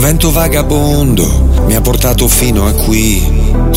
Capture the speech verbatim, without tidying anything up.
vento vagabondo mi ha portato fino a qui.